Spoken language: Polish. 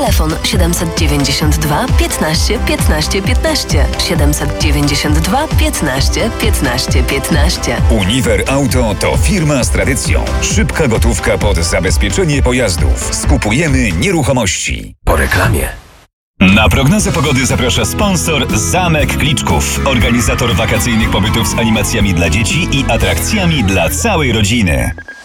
Telefon 792 15 15 15. 792 15 15 15. Uniwer Auto to firma z tradycją. Szybka gotówka pod zabezpieczenie pojazdów. Skupujemy nieruchomości. Po reklamie. Na prognozę pogody zaprasza sponsor Zamek Kliczków, organizator wakacyjnych pobytów z animacjami dla dzieci i atrakcjami dla całej rodziny.